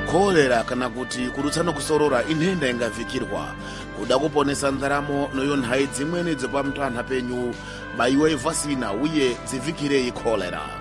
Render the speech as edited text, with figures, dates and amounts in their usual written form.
Kolera kana kuti kurutsana kusorora inhenda ingavhikirwa. Kuda kuponesa ndaramo noyo nhai dzimweni dzepamutana penyu baiwai vhasina uye dzivhikirei kolera.